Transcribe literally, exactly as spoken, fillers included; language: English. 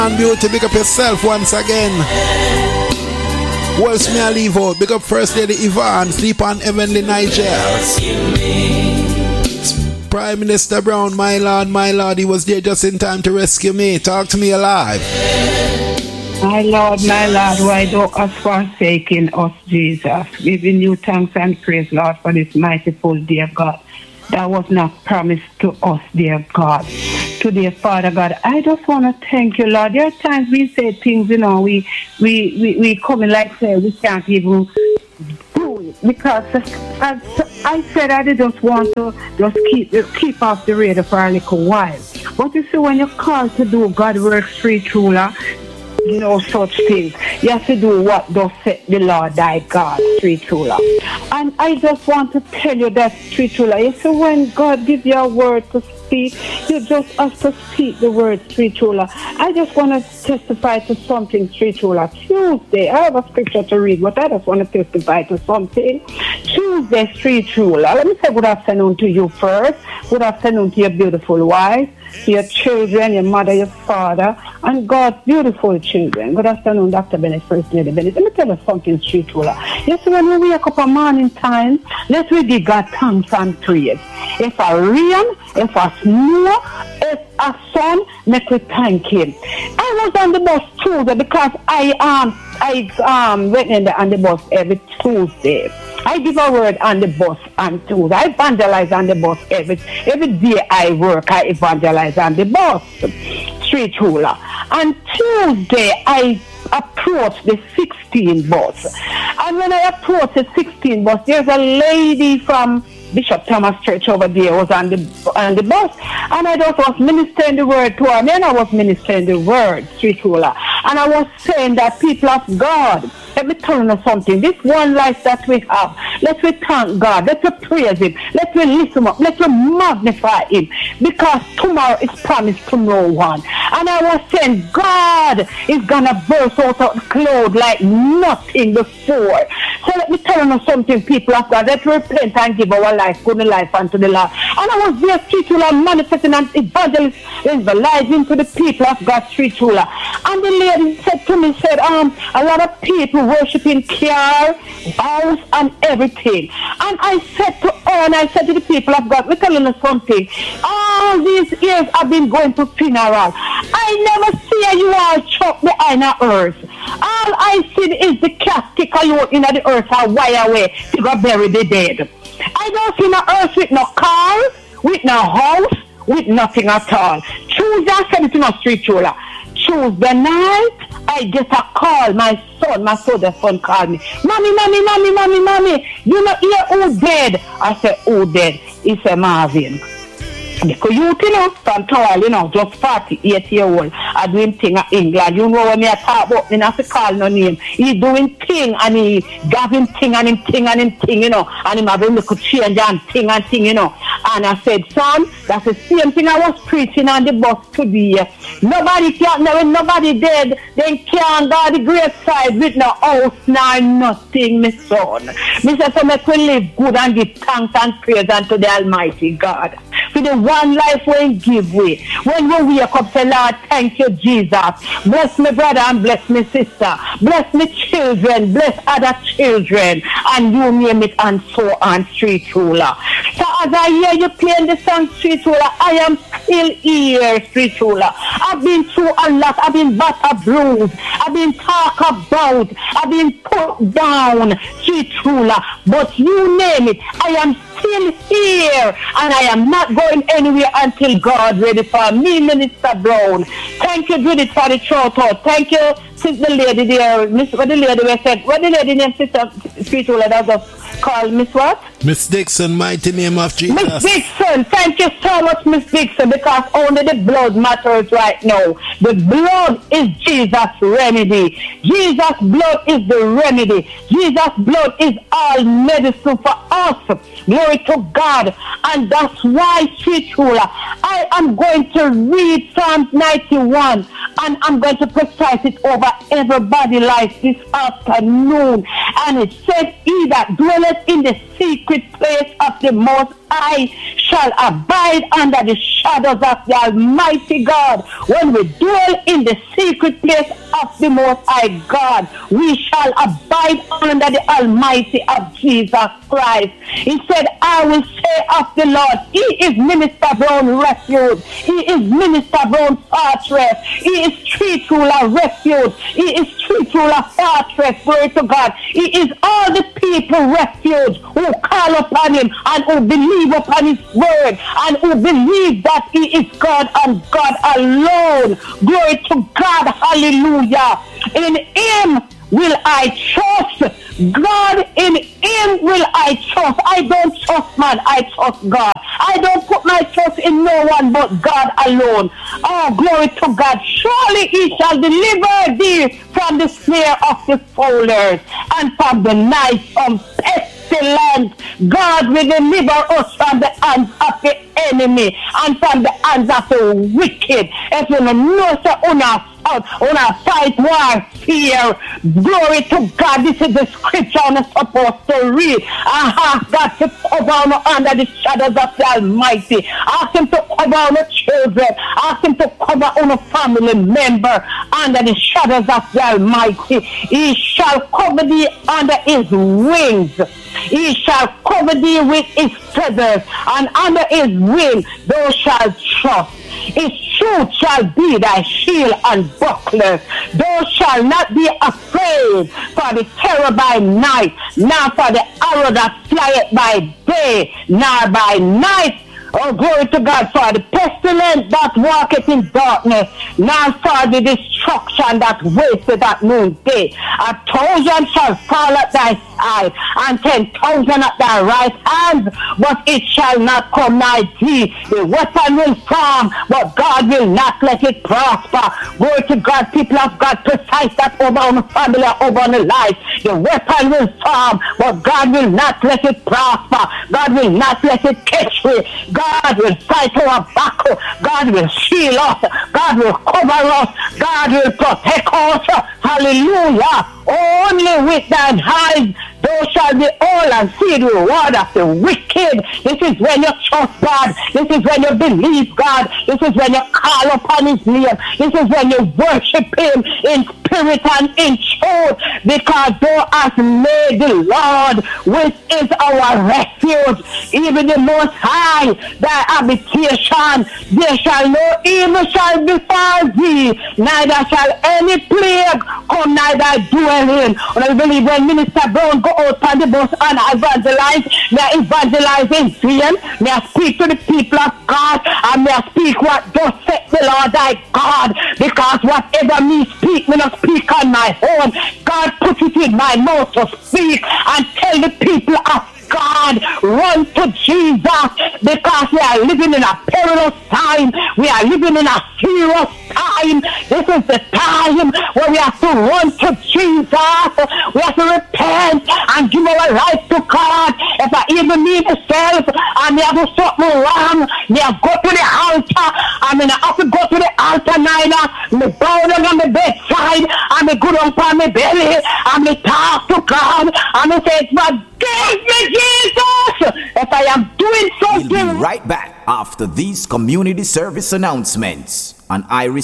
And beauty, big up yourself once again. What's me I leave out? Big up First Lady Yvonne, sleep on Heavenly Nigel. Prime Minister Brown, my lord, my lord, he was there just in time to rescue me. Talk to me alive. My Lord, my Lord, why thou hast forsaken us, Jesus? Giving you thanks and praise, Lord, for this mighty full, dear God, that was not promised to us, dear God. Today, Father God, I just want to thank you, Lord. There are times we say things, you know, we we we, we come in like say we can't even do it because as I said, I just want to just keep keep off the radar for a little while. But you see, when you're called to do God works free, truly, no such thing. You have to do what does set the Lord thy God, free truly. And I just want to tell you that, free truly, you see, when God gives you a word to speak, you just have to speak the word, free truly. I just want to testify to something, free truly. Tuesday, I have a scripture to read, but I just want to testify to something. Tuesday, free truly. Let me say good afternoon to you first. Good afternoon to your beautiful wife, to your children, your mother, your father, and God's beautiful children. Good afternoon, Doctor Bennett, First Lady Bennett. Let me tell you something, street ruler. Yes, when we wake up a morning time, let's we give God thanks and praise. If a rain, if a snow, if a sun, make we thank Him. I was on the bus Tuesday because I um I um went in the, on the bus every Tuesday. I give a word on the bus on Tuesday. I evangelize on the bus every every day I work. I evangelize on the bus, street ruler. And Tuesday I approached the sixteen bus. And when I approached the sixteen bus, there's a lady from Bishop Thomas Church over there was on the on the bus, and I just was ministering the word to her. And then I was ministering the word, street ruler, and I was saying that people of God, let me tell you something. This one life that we have, let's we thank God, let's we praise Him, let's we lift Him up, let's we magnify Him, because tomorrow is promised to no one. And I was saying, God is gonna burst out of the cloud like nothing before. So let me tell you something, people of God, let's repent and give our life, good life unto the Lord. And I was there, street ruler, manifesting and evangelizing to the people of God, street ruler. And the lady said to me, said, um, a lot of people worshiping car, house, and everything. And I said to her, and I said to the people of God, we're telling you something. All these years I've been going to funeral. I never see you all chop behind the earth. All I see is the casket alone in the earth and wire away to go bury the dead. I don't see no earth with no car, with no house, with nothing at all. Tuesday, I said it to no street ruler. Tuesday night, I get a call. My son, my son, son called me. Mommy, mommy, mommy, mommy, mommy. You know hear who dead? I said, who dead? He said, Marvin. Because you, you know, from tall, you know, just forty-eight year old, are doing thing in England. You know when I talk about, me not to call no name. He doing thing and he giving thing and him thing and him thing, you know, and him having little change and thing and thing, you know. And I said, son, that's the same thing I was preaching on the bus today. Nobody can't, when nobody dead, they can't go the great side with no house, nor nothing, my son. Me say, so make we live good and give thanks and praise unto the Almighty God. For the one life when give way. When we wake up, say, Lord, thank you, Jesus. Bless my brother and bless my sister. Bless my children. Bless other children. And you name it and so on, street ruler. So as I hear you playing the song, street ruler, I am still here, street ruler. I've been through a lot. I've been battered, bruised. I've been talked about. I've been put down, street ruler. But you name it, I am still here. And I am not going anywhere until God ready for me, Minister Brown. Thank you, Judith, for the shout out. Thank you, sister lady there. Miss, what the lady was said? What the lady named Sister Spiritual that was called Miss what? Miss Dixon, mighty name of Jesus. Miss Dixon, thank you so much, Miss Dixon, because only the blood matters right now. The blood is Jesus' remedy. Jesus' blood is the remedy. Jesus' blood is all medicine for us. Glory to God. And that's why, street ruler, I am going to read Psalm ninety-one and I'm going to precise it over everybody's life this afternoon. And it says, he that dwelleth in the secret secret place of the Most High shall abide under the shadows of the Almighty God. When we dwell in the secret place of the Most High God, we shall abide under the Almighty of Jesus Christ. He said, I will say of the Lord, He is Minister Brown refuge. He is Minister Brown fortress. He is street ruler refuge. He is street ruler fortress. Glory to God. He is all the people refuge who call upon Him and who believe upon His word and who believe that He is God and God alone. Glory to God. Hallelujah. In Him will I trust. God, in Him will I trust. I don't trust man, I trust God. I don't put my trust in no one but God alone. Oh, glory to God. Surely He shall deliver thee from the snare of the fowlers and from the knife from pestilence. God will deliver us from the hands of the enemy and from the hands of the wicked. If you know, so una una fight war fear. Glory to God. This is the scripture I'm supposed to read. I have got to cover on under the shadows of the Almighty. Ask Him to cover on the children. Ask Him to cover on a family member under the shadows of the Almighty. He shall cover thee under His wings. He shall cover thee with His feathers, and under His wing thou shalt trust. His truth shall be thy shield and buckler. Thou shalt not be afraid for the terror by night, nor for the arrow that flieth by day, nor by night. Oh, glory to God, for the pestilence that walketh in darkness, nor for the destruction that wasteth at noonday. A thousand shall fall at thy side, and ten thousand at thy right hand, but it shall not come nigh thee. The weapon will form, but God will not let it prosper. Glory to God, people of God, precise that over on the family, over on the life. The weapon will form, but God will not let it prosper. God will not let it catch me. God will fight our battle. God will shield us. God will cover us. God will protect us. Hallelujah. Only with thine eyes thou shalt behold and see the reward of the wicked. This is when you trust God. This is when you believe God. This is when you call upon His name. This is when you worship Him in spirit and in truth, because thou hast made the Lord, which is our refuge, even the Most High, thy habitation. There shall no evil shall befall thee, neither shall any plague come nigh thy dwelling. And I believe when Minister Brown go out on the bus and evangelize, may I evangelize in vain. May I speak to the people of God, and may I speak what thus said the Lord thy God, because whatever me speak, me not speak on my own. God put it in my mouth to speak and tell the people of God, run to Jesus, because we are living in a perilous time. We are living in a serious time. This is the time where we have to run to Jesus. We have to repent and give our life to God. If I even need myself and I have to something wrong, me I go to the altar. I mean, I have to go to the altar neither. Me bow down on the bedside and me go down on my belly and me talk to God and me say, forgive me, Jesus, if I am doing something. We'll be right back after these community service announcements on Iris